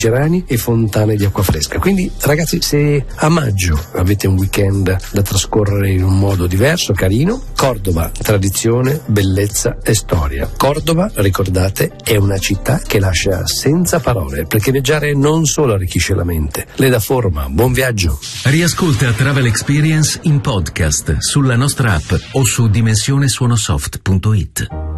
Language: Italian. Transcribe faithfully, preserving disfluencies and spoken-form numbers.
gerani e fontane di acqua fresca. Quindi ragazzi, se a maggio avete un weekend da trascorrere in un modo diverso, carino, Cordova, tradizione, bellezza e storia. Cordova, ricordate, è una città che lascia senza parole, perché viaggiare non solo arricchisce la mente, le dà forma. Buon viaggio. Riascolta Travel Experience in podcast sulla nostra app o su dimensionesuonosoft punto it.